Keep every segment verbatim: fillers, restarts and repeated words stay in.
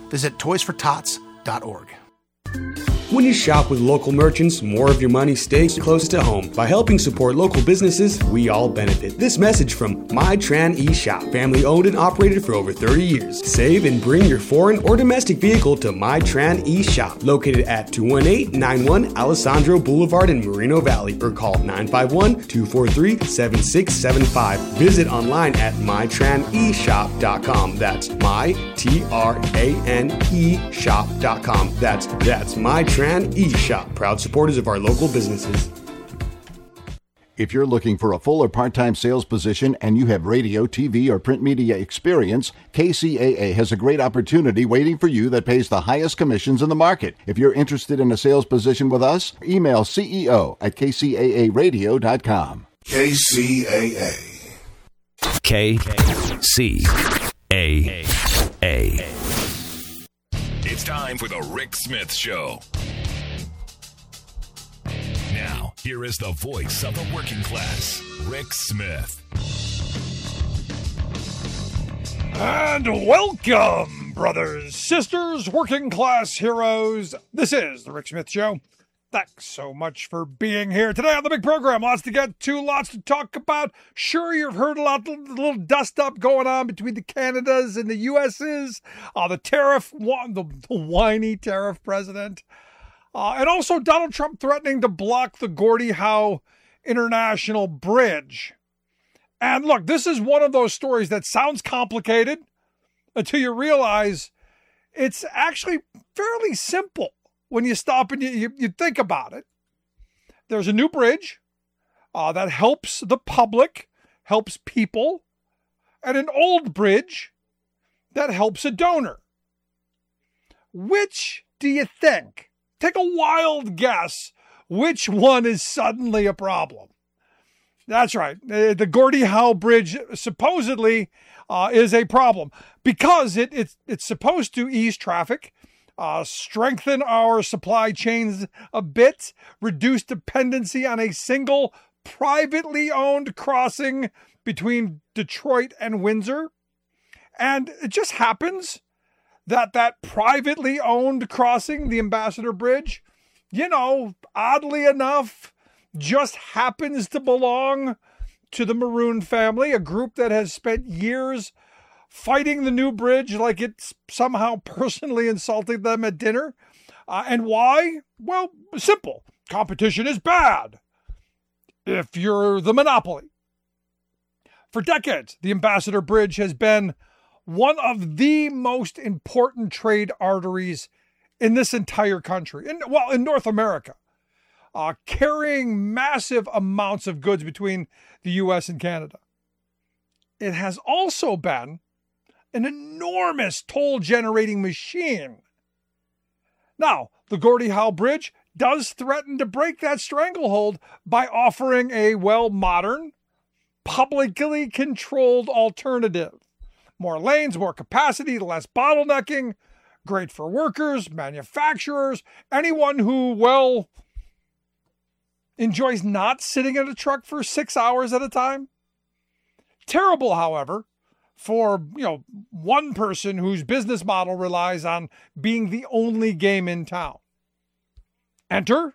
Visit toys for tots dot org. When you shop with local merchants, more of your money stays close to home. By helping support local businesses, we all benefit. This message from MyTran eShop, family owned and operated for over thirty years. Save and bring your foreign or domestic vehicle to MyTran eShop, located at two one eight nine one Alessandro Boulevard in Moreno Valley, or call nine five one, two four three, seven six seven five. Visit online at my tran e shop dot com. That's my T R A N E shop dot com. That's that's MyTran eShop, proud supporters of our local businesses. If you're looking for a full or part-time sales position and you have radio, T V, or print media experience, K C A A has a great opportunity waiting for you that pays the highest commissions in the market. If you're interested in a sales position with us, email C E O at k c a a radio dot com. K C A A. K C A A. It's time for the Rick Smith Show. Now, here is the voice of the working class, Rick Smith. And welcome, brothers, sisters, working class heroes. This is the Rick Smith Show. Thanks so much for being here today on the big program. Lots to get to, lots to talk about. Sure, you've heard a lot, a little dust up going on between the Canadas and the U S's. Uh, the tariff, the, the whiny tariff president. Uh, and also Donald Trump threatening to block the Gordie Howe International Bridge. And look, this is one of those stories that sounds complicated until you realize it's actually fairly simple. When you stop and you, you, you think about it, there's a new bridge uh, that helps the public, helps people, and an old bridge that helps a donor. Which do you think? Take a wild guess. Which one is suddenly a problem? That's right. The Gordie Howe Bridge supposedly uh, is a problem because it, it it's supposed to ease traffic. Uh, strengthen our supply chains a bit, reduce dependency on a single privately owned crossing between Detroit and Windsor. And it just happens that that privately owned crossing, the Ambassador Bridge, you know, oddly enough, just happens to belong to the Maroon family, a group that has spent years fighting the new bridge like it's somehow personally insulting them at dinner. Uh, and why? Well, simple. Competition is bad if you're the monopoly. For decades, the Ambassador Bridge has been one of the most important trade arteries in this entire country, in, well, in North America, uh, carrying massive amounts of goods between the U S and Canada. It has also been an enormous toll-generating machine. Now, the Gordie Howe Bridge does threaten to break that stranglehold by offering a, well, modern, publicly controlled alternative. More lanes, more capacity, less bottlenecking, great for workers, manufacturers, anyone who, well, enjoys not sitting in a truck for six hours at a time. Terrible, however, for, you know, one person whose business model relies on being the only game in town. Enter,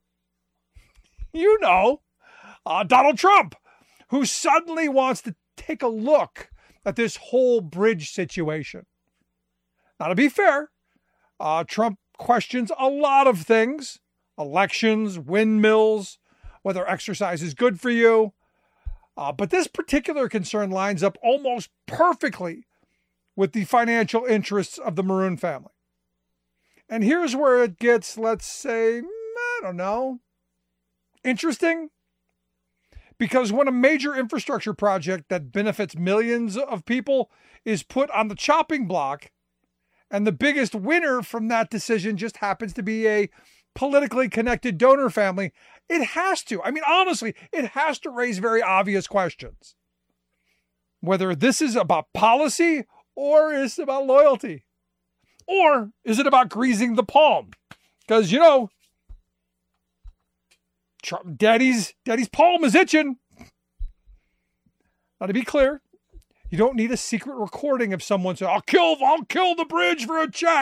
you know, uh, Donald Trump, who suddenly wants to take a look at this whole bridge situation. Now, to be fair, uh, Trump questions a lot of things, elections, windmills, whether exercise is good for you. Uh, but this particular concern lines up almost perfectly with the financial interests of the Maroon family. And here's where it gets, let's say, I don't know, interesting. Because when a major infrastructure project that benefits millions of people is put on the chopping block, and the biggest winner from that decision just happens to be a politically connected donor family, it has to. I mean, honestly, it has to raise very obvious questions. Whether this is about policy or is it about loyalty? Or is it about greasing the palm? Because, you know, Trump, daddy's, daddy's palm is itching. Now, to be clear, you don't need a secret recording of someone saying, I'll kill, I'll kill the bridge for a check.